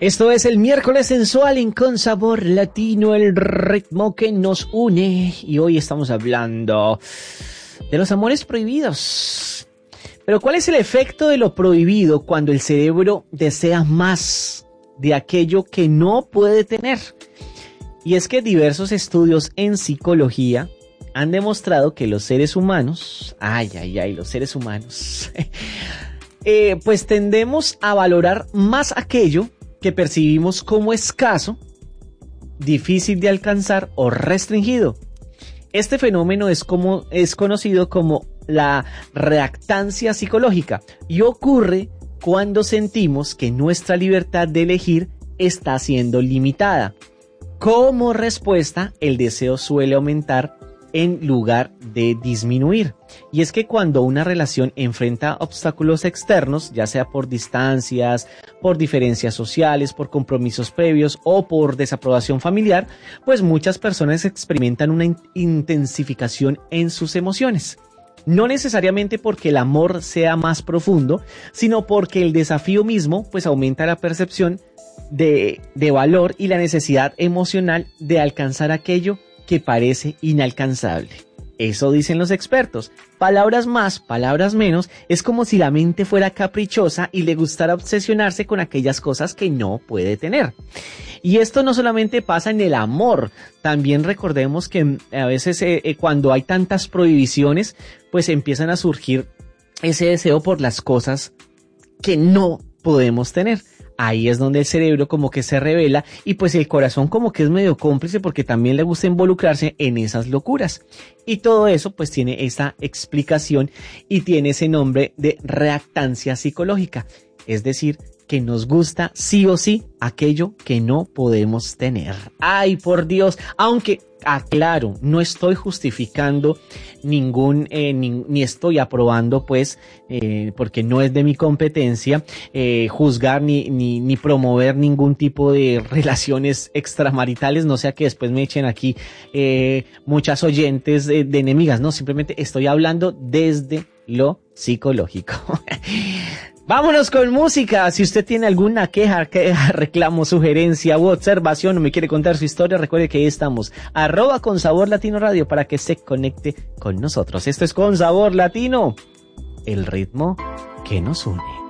Esto es el miércoles sensual en Con Sabor Latino, el ritmo que nos une. Y hoy estamos hablando de los amores prohibidos. Pero ¿cuál es el efecto de lo prohibido cuando el cerebro desea más de aquello que no puede tener? Y es que diversos estudios en psicología han demostrado que los seres humanos, los seres humanos, pues tendemos a valorar más aquello que percibimos como escaso, difícil de alcanzar o restringido. Este fenómeno es conocido como la reactancia psicológica y ocurre cuando sentimos que nuestra libertad de elegir está siendo limitada. Como respuesta, el deseo suele aumentar en lugar de disminuir. Y es que cuando una relación enfrenta obstáculos externos, ya sea por distancias, por diferencias sociales, por compromisos previos o por desaprobación familiar, pues muchas personas experimentan una intensificación en sus emociones. No necesariamente porque el amor sea más profundo, sino porque el desafío mismo pues aumenta la percepción de valor y la necesidad emocional de alcanzar aquello que parece inalcanzable. Eso dicen los expertos. Palabras más, palabras menos, es como si la mente fuera caprichosa y le gustara obsesionarse con aquellas cosas que no puede tener. Y esto no solamente pasa en el amor, también recordemos que a veces cuando hay tantas prohibiciones, pues empiezan a surgir ese deseo por las cosas que no podemos tener. Ahí es donde el cerebro como que se revela y pues el corazón como que es medio cómplice porque también le gusta involucrarse en esas locuras. Y todo eso pues tiene esa explicación y tiene ese nombre de reactancia psicológica. Es decir, que nos gusta sí o sí aquello que no podemos tener. ¡Ay, por Dios! Aunque, aclaro, no estoy justificando ni estoy aprobando, pues, porque no es de mi competencia, juzgar ni promover ningún tipo de relaciones extramaritales, no sea que después me echen aquí muchas oyentes de enemigas, no, simplemente estoy hablando desde lo psicológico. Vámonos con música. Si usted tiene alguna queja, reclamo, sugerencia u observación o me quiere contar su historia, recuerde que ahí estamos. @Con Sabor Latino Radio para que se conecte con nosotros. Esto es Con Sabor Latino, el ritmo que nos une.